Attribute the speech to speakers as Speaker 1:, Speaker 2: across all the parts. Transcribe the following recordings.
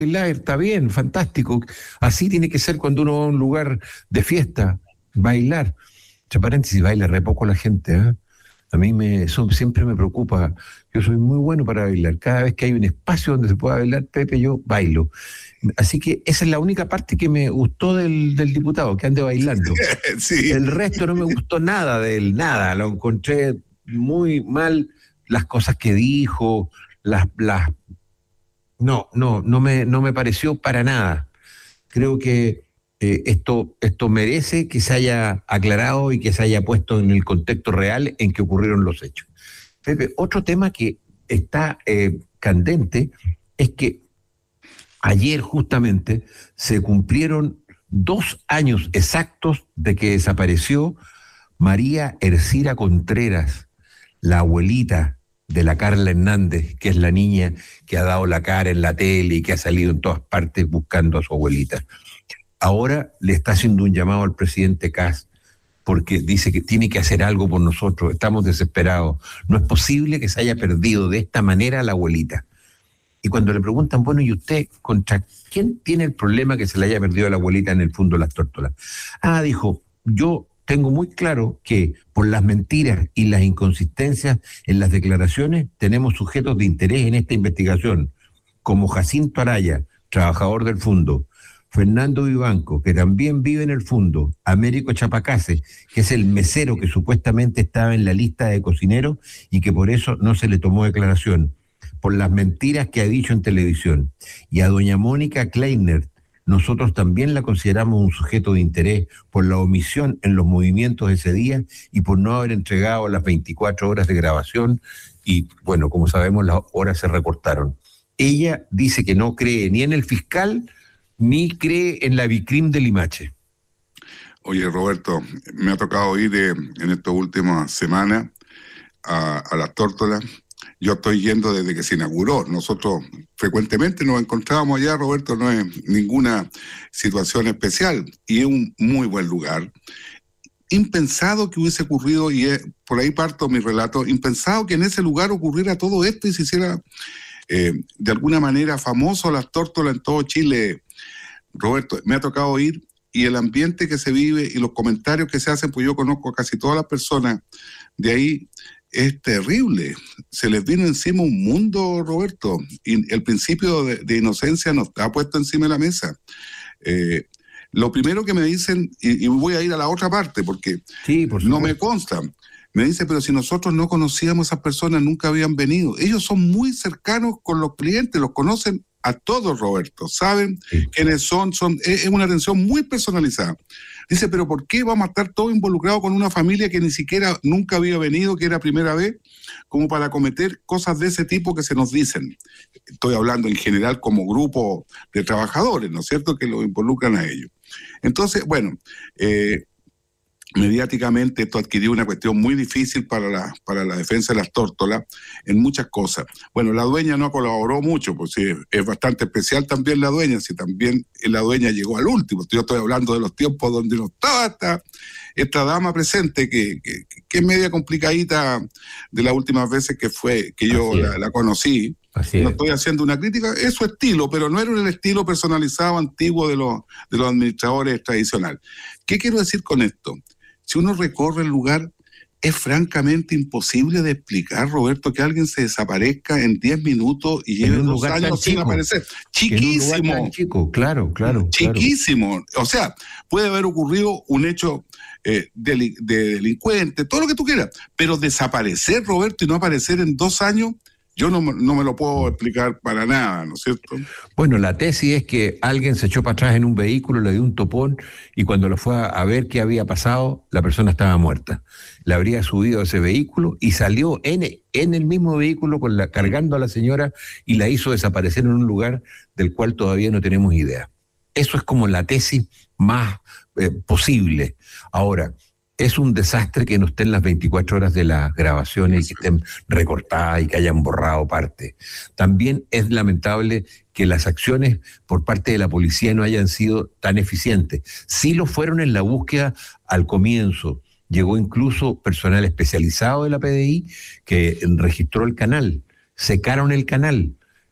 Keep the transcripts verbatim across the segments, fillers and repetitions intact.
Speaker 1: bailar, está bien, fantástico. Así tiene que ser cuando uno va a un lugar de fiesta, bailar. Entre paréntesis, baila re poco la gente, ¿eh? A mí me, eso siempre me preocupa. Yo soy muy bueno para bailar. Cada vez que hay un espacio donde se pueda bailar, Pepe, yo bailo. Así que esa es la única parte que me gustó del, del diputado, que ande bailando.
Speaker 2: Sí.
Speaker 1: El resto no me gustó nada de él, nada. Lo encontré muy mal, las cosas que dijo, las... las no, no, no me, no me pareció para nada. Creo que eh, esto, esto merece que se haya aclarado y que se haya puesto en el contexto real en que ocurrieron los hechos. Pepe, otro tema que está eh, candente es que ayer justamente se cumplieron dos años exactos de que desapareció María Ercira Contreras, la abuelita de la Carla Hernández, que es la niña que ha dado la cara en la tele y que ha salido en todas partes buscando a su abuelita. Ahora le está haciendo un llamado al presidente Kast porque dice que tiene que hacer algo por nosotros, estamos desesperados. No es posible que se haya perdido de esta manera a la abuelita. Y cuando le preguntan, bueno, ¿y usted contra quién tiene el problema que se le haya perdido a la abuelita en el fondo de las tórtolas? Ah, dijo, yo tengo muy claro que por las mentiras y las inconsistencias en las declaraciones tenemos sujetos de interés en esta investigación, como Jacinto Araya, trabajador del fondo, Fernando Vivanco, que también vive en el fondo, Américo Chapacase, que es el mesero que supuestamente estaba en la lista de cocineros y que por eso no se le tomó declaración, por las mentiras que ha dicho en televisión. Y a doña Mónica Kleiner, nosotros también la consideramos un sujeto de interés por la omisión en los movimientos ese día y por no haber entregado las veinticuatro horas de grabación y, bueno, como sabemos, las horas se recortaron. Ella dice que no cree ni en el fiscal ni cree en la Vicrim de Limache.
Speaker 2: Oye, Roberto, me ha tocado ir eh, en estas últimas semanas a, a las tórtolas. Yo estoy yendo desde que se inauguró. Nosotros frecuentemente nos encontrábamos allá, Roberto, no es ninguna situación especial. Y es un muy buen lugar. Impensado que hubiese ocurrido, y es, por ahí parto mi relato, impensado que en ese lugar ocurriera todo esto y se hiciera eh, de alguna manera famoso las tórtolas en todo Chile. Roberto, me ha tocado ir y el ambiente que se vive y los comentarios que se hacen, pues yo conozco a casi todas las personas de ahí, es terrible. Se les vino encima un mundo, Roberto, y el principio de, de inocencia nos está puesto encima de la mesa. Eh, lo primero que me dicen, y, y voy a ir a la otra parte porque
Speaker 1: sí, por
Speaker 2: no me consta, me dice, pero si nosotros no conocíamos a esas personas, nunca habían venido. Ellos son muy cercanos con los clientes, los conocen a todos, Roberto, saben sí. quiénes son, son, es una atención muy personalizada. Dice, pero ¿por qué vamos a estar todos involucrados con una familia que ni siquiera nunca había venido, que era primera vez, como para cometer cosas de ese tipo que se nos dicen? Estoy hablando en general como grupo de trabajadores, ¿no es cierto?, que lo involucran a ellos. Entonces, bueno, eh, mediáticamente esto adquirió una cuestión muy difícil para la, para la defensa de las tórtolas en muchas cosas. Bueno, la dueña no colaboró mucho, pues sí, es bastante especial también la dueña, si también la dueña llegó al último. Yo estoy hablando de los tiempos donde no estaba esta, esta dama presente, que, que, que es media complicadita de las últimas veces que fue que yo la, la conocí. Así no es. Estoy haciendo una crítica, es su estilo, pero no era el estilo personalizado antiguo de los, de los administradores tradicionales. ¿Qué quiero decir con esto? Si uno recorre el lugar, es francamente imposible de explicar, Roberto, que alguien se desaparezca en diez minutos y lleve dos años sin aparecer. Chiquísimo.
Speaker 1: Tan chico, claro, claro.
Speaker 2: Chiquísimo. Claro. O sea, puede haber ocurrido un hecho eh, de, de delincuente, todo lo que tú quieras, pero desaparecer, Roberto, y no aparecer en dos años, yo no, no me lo puedo explicar para nada, ¿no es cierto?
Speaker 1: Bueno, la tesis es que alguien se echó para atrás en un vehículo, le dio un topón y cuando lo fue a, a ver qué había pasado, la persona estaba muerta. Le habría subido a ese vehículo y salió en, en el mismo vehículo con la, cargando a la señora y la hizo desaparecer en un lugar del cual todavía no tenemos idea. Eso es como la tesis más eh, posible. Ahora, es un desastre que no estén las veinticuatro horas de las grabaciones y que estén recortadas y que hayan borrado parte. También es lamentable que las acciones por parte de la policía no hayan sido tan eficientes. Sí lo fueron en la búsqueda al comienzo. Llegó incluso personal especializado de la P D I que registró el canal, secaron el canal.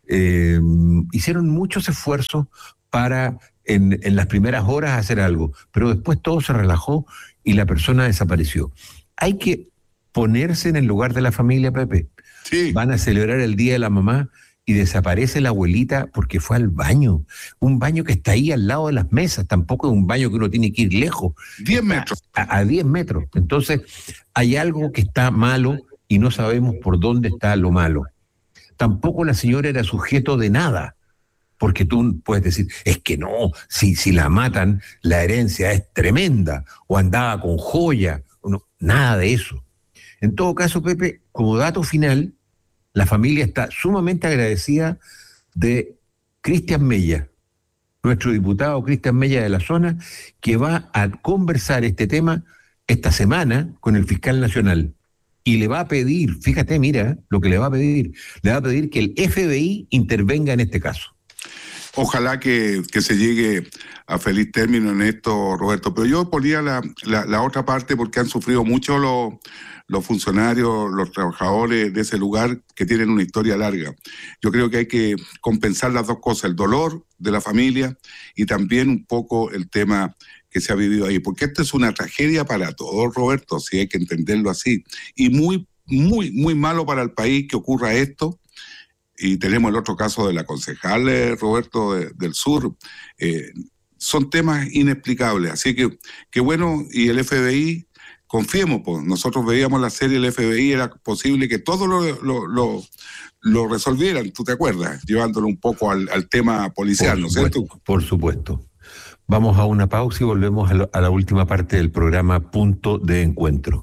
Speaker 1: eh, hicieron muchos esfuerzos para en, en las primeras horas hacer algo, pero después todo se relajó y la persona desapareció. Hay que ponerse en el lugar de la familia, Pepe.
Speaker 2: Sí.
Speaker 1: Van a celebrar el Día de la Mamá y desaparece la abuelita porque fue al baño. Un baño que está ahí al lado de las mesas, tampoco es un baño que uno tiene que ir lejos.
Speaker 2: diez metros.
Speaker 1: A, a diez metros. Entonces, hay algo que está malo y no sabemos por dónde está lo malo. Tampoco la señora era sujeto de nada, porque tú puedes decir, es que no, si, si la matan, la herencia es tremenda, o andaba con joya, no, nada de eso. En todo caso, Pepe, como dato final, la familia está sumamente agradecida de Cristian Mella, nuestro diputado Cristian Mella de la zona, que va a conversar este tema esta semana con el fiscal nacional. Y le va a pedir, fíjate, mira, lo que le va a pedir, le va a pedir que el F B I intervenga en este caso.
Speaker 2: Ojalá que, que se llegue a feliz término en esto, Roberto. Pero yo ponía la, la, la otra parte porque han sufrido mucho los, los funcionarios, los trabajadores de ese lugar que tienen una historia larga. Yo creo que hay que compensar las dos cosas, el dolor de la familia y también un poco el tema que se ha vivido ahí. Porque esto es una tragedia para todos, Roberto, si hay que entenderlo así. Y muy, muy, muy malo para el país que ocurra esto. Y tenemos el otro caso de la concejal, eh, Roberto, de, del sur. Eh, son temas inexplicables. Así que, qué bueno, y el F B I, confiemos, pues. Nosotros veíamos la serie del F B I, era posible que todo lo, lo, lo, lo resolvieran, ¿tú te acuerdas? Llevándolo un poco al, al tema policial, ¿no es cierto?
Speaker 1: Por supuesto. Vamos a una pausa y volvemos a, lo, a la última parte del programa Punto de Encuentro.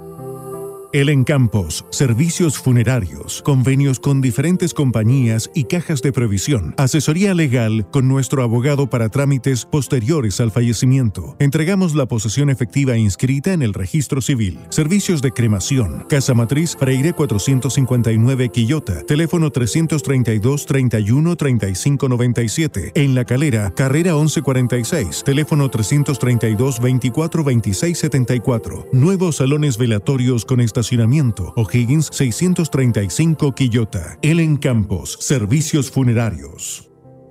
Speaker 3: Elen Campos, servicios funerarios, convenios con diferentes compañías y cajas de previsión, asesoría legal con nuestro abogado para trámites posteriores al fallecimiento. Entregamos la posesión efectiva inscrita en el registro civil. Servicios de cremación, Casa Matriz Freire cuatrocientos cincuenta y nueve Quillota, teléfono trescientos treinta y dos, treinta y uno, treinta y cinco noventa y siete. En La Calera, carrera once cuarenta y seis, teléfono trescientos treinta y dos, veinticuatro, veintiséis setenta y cuatro. Nuevos salones velatorios con estacionamiento. O'Higgins seiscientos treinta y cinco Quillota. Elen Campos, servicios funerarios.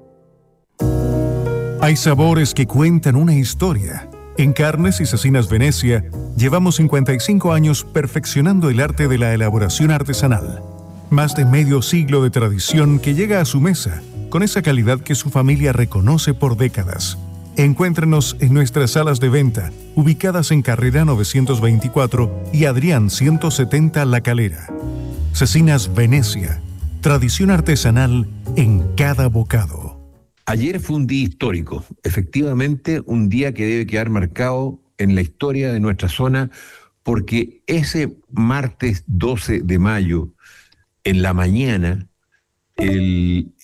Speaker 3: Hay sabores que cuentan una historia. En Carnes y Cecinas Venecia, llevamos cincuenta y cinco años perfeccionando el arte de la elaboración artesanal. Más de medio siglo de tradición que llega a su mesa, con esa calidad que su familia reconoce por décadas. Encuéntrenos en nuestras salas de venta, ubicadas en Carrera novecientos veinticuatro y Adrián ciento setenta La Calera. Cecinas Venecia, tradición artesanal en cada bocado.
Speaker 1: Ayer fue un día histórico, efectivamente un día que debe quedar marcado en la historia de nuestra zona, porque ese martes doce de mayo, en la mañana, el,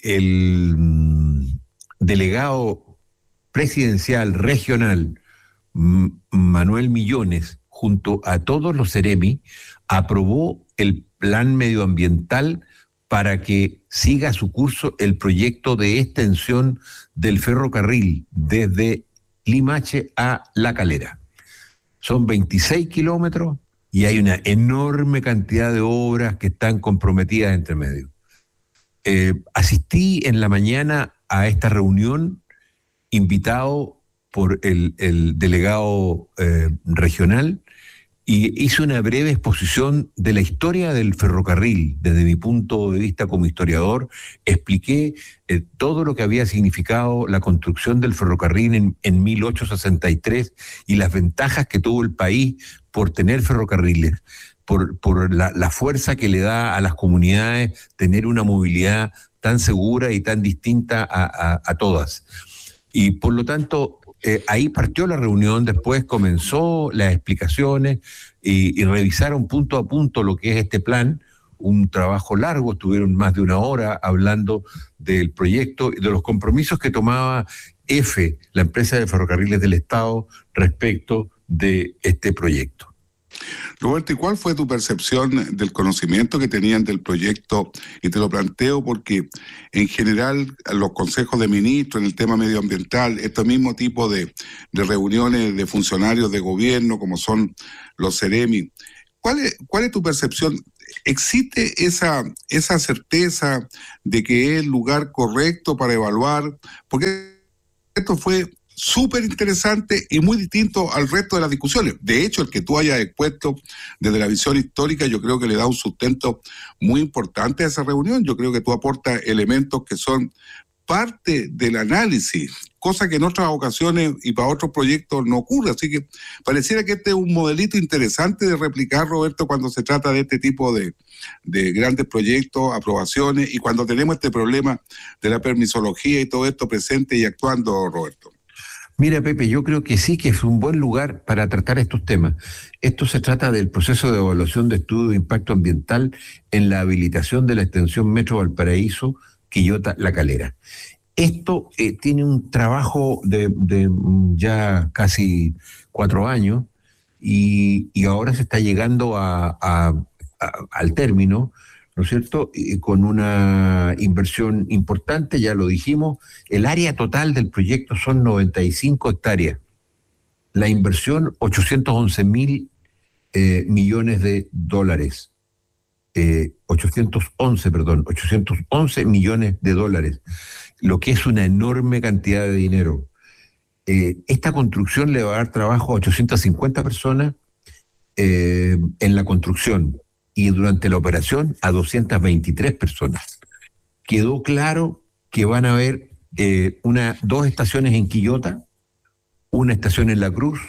Speaker 1: el delegado presidencial regional Manuel Millones, junto a todos los Ceremi, aprobó el plan medioambiental para que siga su curso el proyecto de extensión del ferrocarril desde Limache a La Calera. Son veintiséis kilómetros y hay una enorme cantidad de obras que están comprometidas entre medio. Eh, asistí en la mañana a esta reunión invitado por el, el delegado eh, regional y hice una breve exposición de la historia del ferrocarril. Desde mi punto de vista como historiador, expliqué eh, todo lo que había significado la construcción del ferrocarril en, en mil ochocientos sesenta y tres y las ventajas que tuvo el país por tener ferrocarriles, por, por la, la fuerza que le da a las comunidades tener una movilidad tan segura y tan distinta a, a, a todas. Y por lo tanto, eh, ahí partió la reunión, después comenzó las explicaciones y, y revisaron punto a punto lo que es este plan, un trabajo largo, estuvieron más de una hora hablando del proyecto y de los compromisos que tomaba EFE, la empresa de ferrocarriles del Estado, respecto de este proyecto.
Speaker 2: Roberto, ¿y cuál fue tu percepción del conocimiento que tenían del proyecto? Y te lo planteo porque en general los consejos de ministros en el tema medioambiental, este mismo tipo de, de reuniones de funcionarios de gobierno como son los Ceremi, ¿cuál es, cuál es tu percepción? existe esa, esa certeza de que es el lugar correcto para evaluar, porque esto fue súper interesante y muy distinto al resto de las discusiones. De hecho, el que tú hayas expuesto desde la visión histórica, yo creo que le da un sustento muy importante a esa reunión. Yo creo que tú aportas elementos que son parte del análisis, cosa que en otras ocasiones y para otros proyectos no ocurre. Así que pareciera que este es un modelito interesante de replicar, Roberto, cuando se trata de este tipo de, de grandes proyectos, aprobaciones, y cuando tenemos este problema de la permisología y todo esto presente y actuando, Roberto.
Speaker 1: Mira, Pepe, yo creo que sí que es un buen lugar para tratar estos temas. Esto se trata del proceso de evaluación de estudio de impacto ambiental en la habilitación de la extensión Metro Valparaíso, Quillota, La Calera. Esto eh, tiene un trabajo de, de ya casi cuatro años y, y ahora se está llegando a, a, a, al término, ¿no es cierto?, y con una inversión importante, ya lo dijimos. El área total del proyecto son noventa y cinco hectáreas. La inversión, ochocientos once mil eh, millones de dólares. Eh, ochocientos once, perdón, ochocientos once millones de dólares, lo que es una enorme cantidad de dinero. Eh, esta construcción le va a dar trabajo a ochocientas cincuenta personas eh, en la construcción, y durante la operación a doscientas veintitrés personas. Quedó claro que van a haber eh, una, dos estaciones en Quillota, una estación en La Cruz,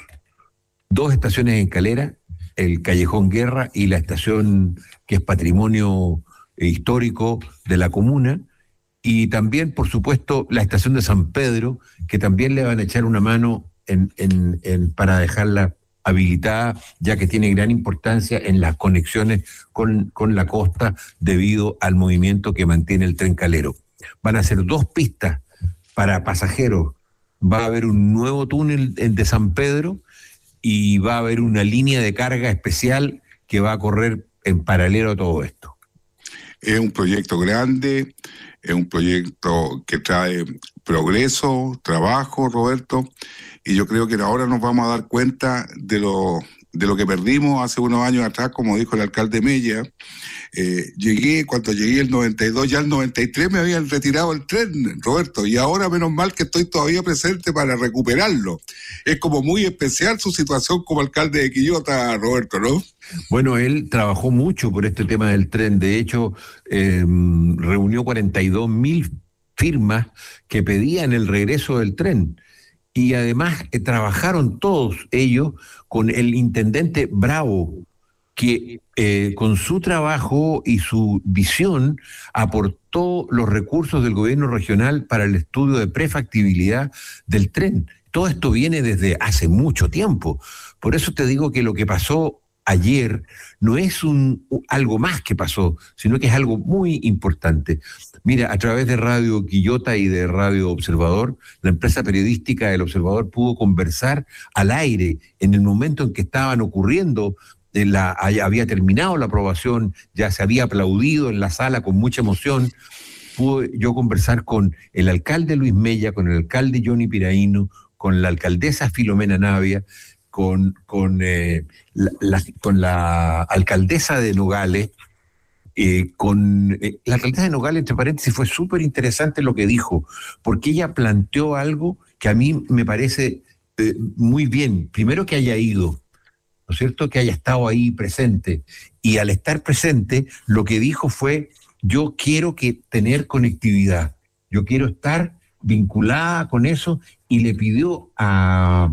Speaker 1: dos estaciones en Calera, el Callejón Guerra y la estación que es patrimonio eh, histórico de la comuna, y también, por supuesto, la estación de San Pedro, que también le van a echar una mano en, en, en, para dejarla habilitada, ya que tiene gran importancia en las conexiones con, con la costa debido al movimiento que mantiene el tren calero. Van a ser dos pistas para pasajeros, va a haber un nuevo túnel de San Pedro y va a haber una línea de carga especial que va a correr en paralelo a todo esto.
Speaker 2: Es un proyecto grande, es un proyecto que trae progreso, trabajo, Roberto, y yo creo que ahora nos vamos a dar cuenta de lo, de lo que perdimos hace unos años atrás, como dijo el alcalde Mella. Eh, llegué, cuando llegué el noventa y dos, ya el noventa y tres me habían retirado el tren, Roberto, y ahora menos mal que estoy todavía presente para recuperarlo. Es como muy especial su situación como alcalde de Quillota, Roberto, ¿no?
Speaker 1: Bueno, él trabajó mucho por este tema del tren. De hecho, eh, reunió cuarenta y dos mil firmas que pedían el regreso del tren. Y además eh, trabajaron todos ellos con el intendente Bravo, que eh, con su trabajo y su visión aportó los recursos del gobierno regional para el estudio de prefactibilidad del tren. Todo esto viene desde hace mucho tiempo. Por eso te digo que lo que pasó ayer no es un, algo más que pasó, sino que es algo muy importante. Mira, a través de Radio Quillota y de Radio Observador, la empresa periodística del Observador pudo conversar al aire en el momento en que estaban ocurriendo. La, había terminado la aprobación, ya se había aplaudido en la sala con mucha emoción. Pude yo conversar con el alcalde Luis Mella, con el alcalde Johnny Piraíno, con la alcaldesa Filomena Navia, con, con, eh, la, la, con la alcaldesa de Nogales, eh, con eh, la alcaldesa de Nogales, entre paréntesis, fue súper interesante lo que dijo, porque ella planteó algo que a mí me parece eh, muy bien. Primero, que haya ido, ¿no es cierto?, que haya estado ahí presente, y al estar presente lo que dijo fue: yo quiero que tener conectividad, yo quiero estar vinculada con eso, y le pidió a,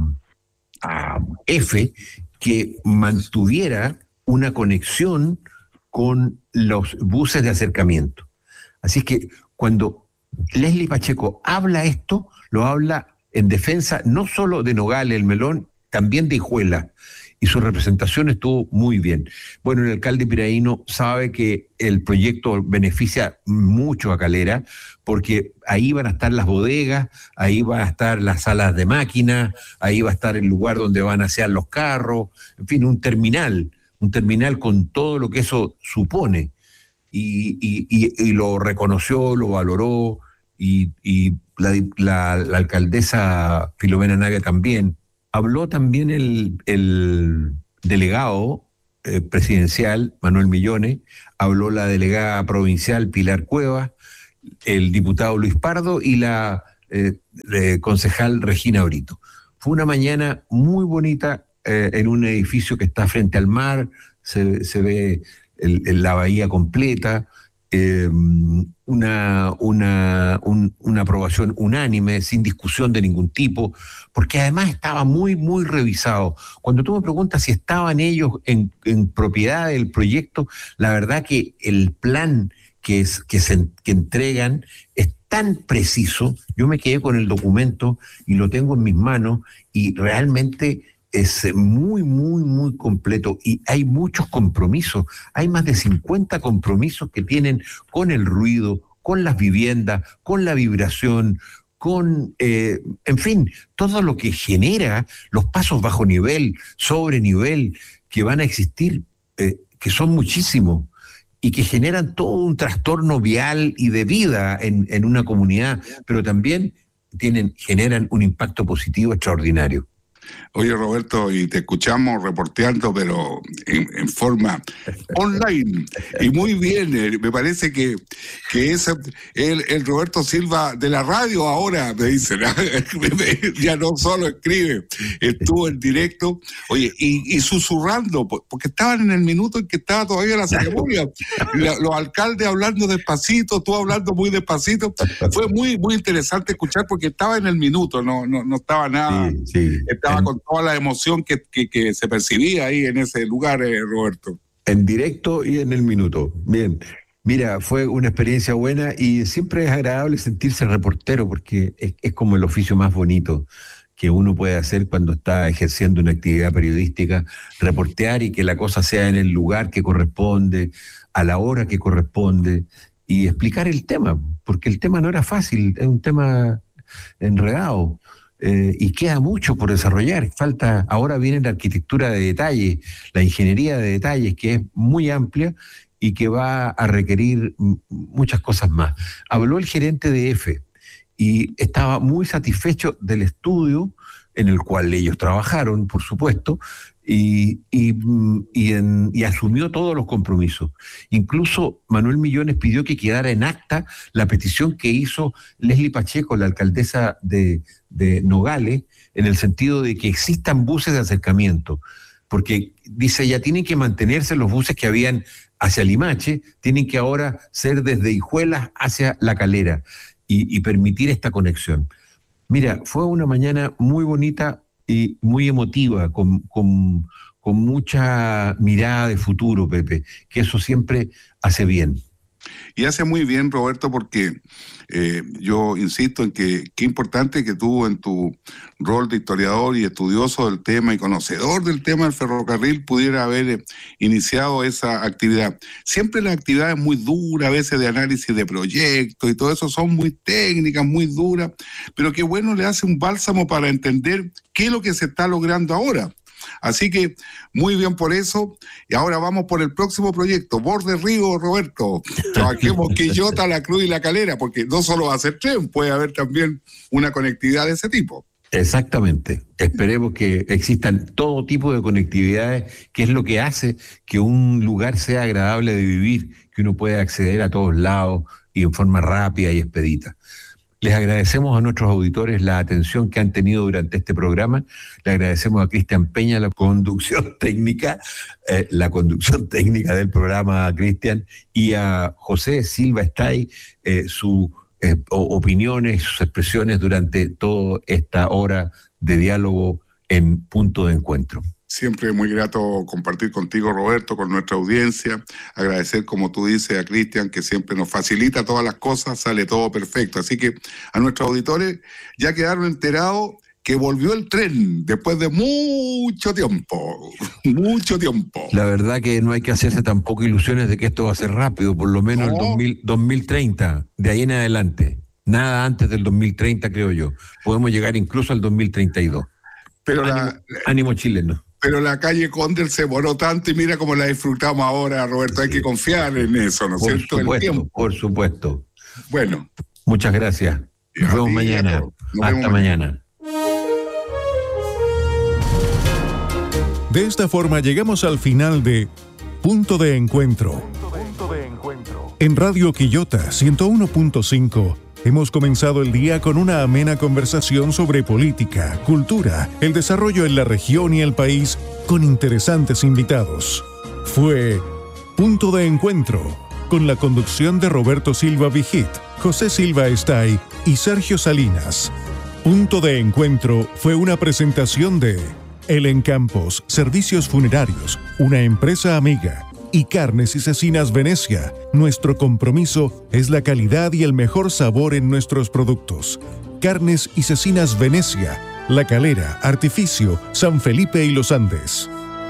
Speaker 1: a F que mantuviera una conexión con los buses de acercamiento. Así que cuando Leslie Pacheco habla esto, lo habla en defensa no solo de Nogales, el Melón, también de Hijuela, y su representación estuvo muy bien. Bueno, el alcalde Piraíno sabe que el proyecto beneficia mucho a Calera, porque ahí van a estar las bodegas, ahí van a estar las salas de máquinas, ahí va a estar el lugar donde van a asear los carros, en fin, un terminal, un terminal con todo lo que eso supone. Y, y, y, y lo reconoció, lo valoró, y, y la, la, la alcaldesa Filomena Navia también. Habló también el, el delegado eh, presidencial, Manuel Millones, habló la delegada provincial Pilar Cuevas, el diputado Luis Pardo y la eh, eh, concejal Regina Brito. Fue una mañana muy bonita eh, en un edificio que está frente al mar, se, se ve el, el, la bahía completa, eh, una, una, un, una aprobación unánime, sin discusión de ningún tipo, porque además estaba muy, muy revisado. Cuando tú me preguntas si estaban ellos en, en propiedad del proyecto, la verdad que el plan que, es, que, se, que entregan es tan preciso. Yo me quedé con el documento y lo tengo en mis manos y realmente es muy, muy, muy completo y hay muchos compromisos. Hay más de cincuenta compromisos que tienen con el ruido, con las viviendas, con la vibración, con, eh, en fin, todo lo que genera los pasos bajo nivel, sobre nivel, que van a existir, eh, que son muchísimos y que generan todo un trastorno vial y de vida en, en una comunidad, pero también tienen, generan un impacto positivo extraordinario.
Speaker 2: Oye, Roberto, y te escuchamos reporteando, pero en, en forma online, y muy bien. Eh, me parece que, que es el, el Roberto Silva de la radio ahora, me dicen, ya no solo escribe, estuvo en directo, oye, y, y susurrando, porque estaban en el minuto en que estaba todavía la ceremonia, la, los alcaldes hablando despacito, tú hablando muy despacito, fue muy, muy interesante escuchar, porque estaba en el minuto, no, no, no estaba nada, sí, sí. Estaba con toda la emoción que, que, que se percibía ahí en ese lugar, eh, Roberto.
Speaker 1: En directo y en el minuto. Bien. Mira, fue una experiencia buena y siempre es agradable sentirse reportero porque es, es como el oficio más bonito que uno puede hacer cuando está ejerciendo una actividad periodística, reportear y que la cosa sea en el lugar que corresponde, a la hora que corresponde y explicar el tema, porque el tema no era fácil, es un tema enredado. Eh, y queda mucho por desarrollar. Falta, ahora viene la arquitectura de detalle, la ingeniería de detalles, que es muy amplia y que va a requerir m- muchas cosas más. Habló el gerente de EFE y estaba muy satisfecho del estudio en el cual ellos trabajaron, por supuesto, y, y, y, en, y asumió todos los compromisos. Incluso Manuel Millones pidió que quedara en acta la petición que hizo Leslie Pacheco, la alcaldesa de, de Nogales, en el sentido de que existan buses de acercamiento, porque dice, ya tienen que mantenerse los buses que habían hacia Limache, tienen que ahora ser desde Hijuelas hacia La Calera y, y permitir esta conexión. Mira, fue una mañana muy bonita y muy emotiva, con, con, con mucha mirada de futuro, Pepe, que eso siempre hace bien.
Speaker 2: Y hace muy bien, Roberto, porque eh, yo insisto en que qué importante que tú en tu rol de historiador y estudioso del tema y conocedor del tema del ferrocarril pudiera haber eh, iniciado esa actividad. Siempre las actividades muy duras, a veces de análisis de proyectos y todo eso son muy técnicas, muy duras, pero qué bueno le hace un bálsamo para entender qué es lo que se está logrando ahora. Así que muy bien por eso. Y ahora vamos por el próximo proyecto, Borde Río, Roberto. Trabajemos Quillota, La Cruz y La Calera, porque no solo va a ser tren, puede haber también una conectividad de ese tipo.
Speaker 1: Exactamente. Esperemos que existan todo tipo de conectividades, que es lo que hace que un lugar sea agradable de vivir, que uno pueda acceder a todos lados y en forma rápida y expedita. Les agradecemos a nuestros auditores la atención que han tenido durante este programa. Le agradecemos a Cristian Peña la conducción técnica, eh, la conducción técnica del programa, Cristian, y a José Silva Estay, eh, sus eh, opiniones, sus expresiones durante toda esta hora de diálogo en Punto de Encuentro.
Speaker 2: Siempre muy grato compartir contigo, Roberto, con nuestra audiencia. Agradecer, como tú dices, a Cristian, que siempre nos facilita todas las cosas, sale todo perfecto. Así que a nuestros auditores ya quedaron enterados que volvió el tren después de mucho tiempo, mucho tiempo.
Speaker 1: La verdad que no hay que hacerse tampoco ilusiones de que esto va a ser rápido, por lo menos no. el dos mil, dos mil treinta, de ahí en adelante. Nada antes del dos mil treinta, creo yo. Podemos llegar incluso al dos mil treinta y dos.
Speaker 2: Pero
Speaker 1: ánimo,
Speaker 2: la,
Speaker 1: ánimo chileno.
Speaker 2: Pero la calle Condel se voló tanto y mira cómo la disfrutamos ahora, Roberto. Hay que confiar en eso, ¿no es cierto?
Speaker 1: Por supuesto, por supuesto.
Speaker 2: Bueno.
Speaker 1: Muchas gracias. Nos vemos mañana. Hasta mañana.
Speaker 3: De esta forma llegamos al final de Punto de Encuentro. En Radio Quillota ciento uno punto cinco hemos comenzado el día con una amena conversación sobre política, cultura, el desarrollo en la región y el país con interesantes invitados. Fue Punto de Encuentro, con la conducción de Roberto Silva Vigit, José Silva Estay y Sergio Salinas. Punto de Encuentro fue una presentación de El Encampos, Servicios Funerarios, una empresa amiga, y Carnes y Cecinas Venecia. Nuestro compromiso es la calidad y el mejor sabor en nuestros productos. Carnes y Cecinas Venecia, La Calera, Artificio, San Felipe y Los Andes.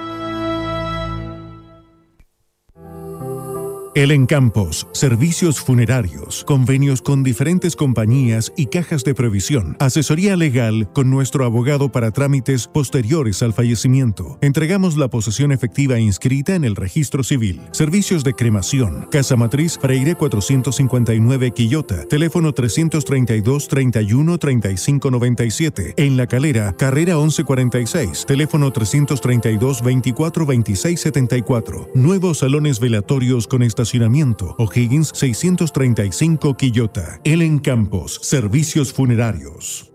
Speaker 3: El Encampos, Servicios Funerarios, convenios con diferentes compañías y cajas de previsión, asesoría legal con nuestro abogado para trámites posteriores al fallecimiento. Entregamos la posesión efectiva inscrita en el registro civil. Servicios de cremación. Casa Matriz Freire cuatrocientos cincuenta y nueve Quillota. Teléfono trescientos treinta y dos, treinta y uno, treinta y cinco noventa y siete. En La Calera, carrera once cuarenta y seis. Teléfono trescientos treinta y dos, veinticuatro, veintiséis setenta y cuatro. Nuevos salones velatorios con estacionamiento. O'Higgins seiscientos treinta y cinco Quillota. El Encampos, Servicios Funerarios.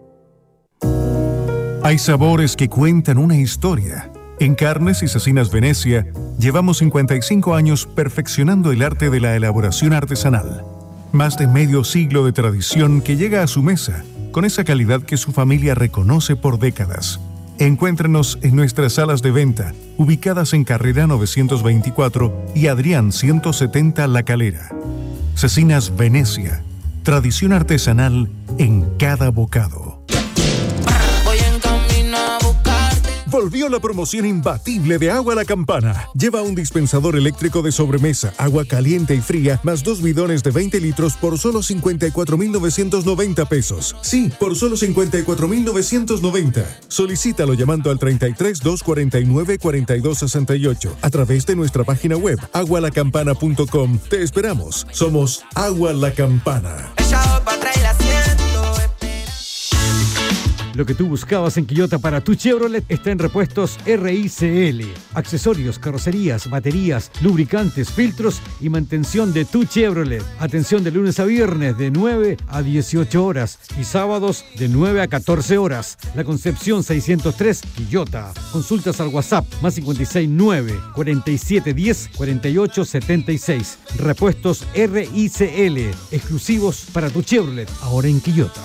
Speaker 3: Hay sabores que cuentan una historia. En Carnes y Cecinas Venecia llevamos cincuenta y cinco años perfeccionando el arte de la elaboración artesanal. Más de medio siglo de tradición que llega a su mesa con esa calidad que su familia reconoce por décadas. Encuéntrenos en nuestras salas de venta, ubicadas en Carrera novecientos veinticuatro y Adrián ciento setenta La Calera. Cecinas Venecia, tradición artesanal en cada bocado.
Speaker 4: Voy en camino a buscarte.
Speaker 3: Volvió la promoción imbatible de Agua La Campana. Lleva un dispensador eléctrico de sobremesa, agua caliente y fría, más dos bidones de veinte litros por solo cincuenta y cuatro mil novecientos noventa pesos. Sí, por solo cincuenta y cuatro mil novecientos noventa. Solicítalo llamando al treinta y tres, doscientos cuarenta y nueve, cuarenta y dos sesenta y ocho a través de nuestra página web agua la campana punto com. Te esperamos. Somos Agua La Campana.
Speaker 4: Echado para atrás y la siento, espera.
Speaker 5: Lo que tú buscabas en Quillota para tu Chevrolet está en Repuestos R I C L. Accesorios, carrocerías, baterías, lubricantes, filtros y mantención de tu Chevrolet. Atención de lunes a viernes de nueve a dieciocho horas y sábados de nueve a catorce horas. La Concepción seiscientos tres, Quillota. Consultas al WhatsApp más cincuenta y seis nueve, cuarenta y siete diez, cuarenta y ocho setenta y seis. Repuestos R I C L, exclusivos para tu Chevrolet, ahora en Quillota.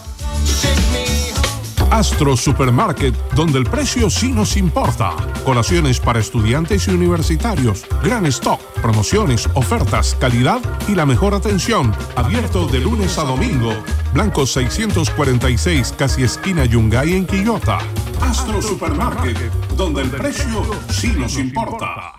Speaker 6: Astro Supermarket, donde el precio sí nos importa. Colaciones para estudiantes y universitarios. Gran stock, promociones, ofertas, calidad y la mejor atención. Abierto de lunes a domingo. Blanco seiscientos cuarenta y seis, casi esquina Yungay en Quillota. Astro Supermarket, donde el precio sí nos importa.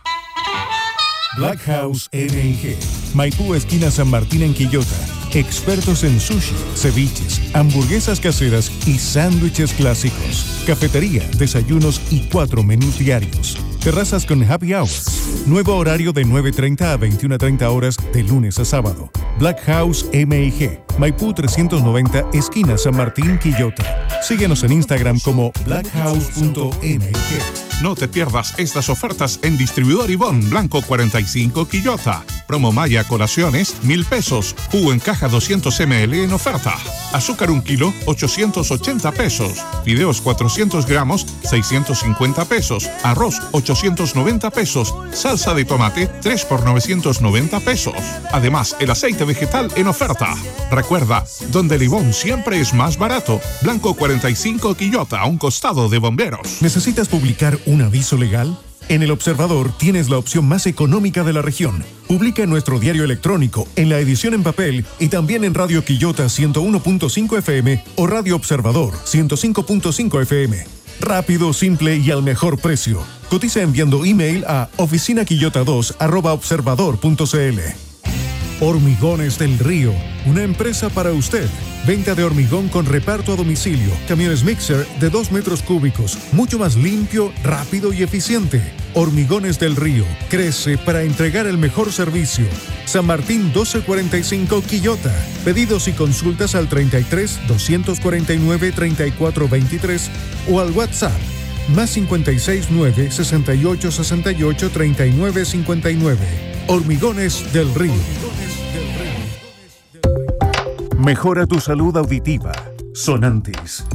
Speaker 3: Black House M and G, Maipú, esquina San Martín en Quillota. Expertos en sushi, ceviches, hamburguesas caseras y sándwiches clásicos. Cafetería, desayunos y cuatro menús diarios. Terrazas con happy hours. Nuevo horario de nueve treinta a veintiuna treinta horas de lunes a sábado. Black House M and G, Maipú trescientos noventa, esquina San Martín, Quillota. Síguenos en Instagram como black house punto m g.
Speaker 6: No te pierdas estas ofertas en Distribuidor Ivonne, Blanco cuarenta y cinco, Quillota. Promo Maya Colaciones, mil pesos. Jugo en caja doscientos mililitros en oferta. Azúcar un kilo, ochocientos ochenta pesos. Fideos cuatrocientos gramos, seiscientos cincuenta pesos. Arroz, ochocientos noventa pesos. Salsa de tomate, tres por novecientos noventa pesos. Además, el aceite vegetal en oferta. Recuerda, donde el Ivonne siempre es más barato. Blanco cuarenta y cinco, Quillota, a un costado de Bomberos.
Speaker 3: ¿Necesitas publicar un aviso legal? En El Observador tienes la opción más económica de la región. Publica en nuestro diario electrónico, en la edición en papel y también en Radio Quillota ciento uno punto cinco F M o Radio Observador ciento cinco punto cinco F M. Rápido, simple y al mejor precio. Cotiza enviando email a oficina quillota dos arroba observador punto c l. Hormigones del Río, una empresa para usted. Venta de hormigón con reparto a domicilio. Camiones mixer de dos metros cúbicos. Mucho más limpio, rápido y eficiente. Hormigones del Río. Crece para entregar el mejor servicio. San Martín doce cuarenta y cinco, Quillota. Pedidos y consultas al treinta y tres, doscientos cuarenta y nueve, treinta y cuatro veintitrés o al WhatsApp Más cincuenta y seis nueve, sesenta y ocho sesenta y ocho, treinta y nueve cincuenta y nueve. Hormigones del Río. Mejora tu salud auditiva. Sonantis.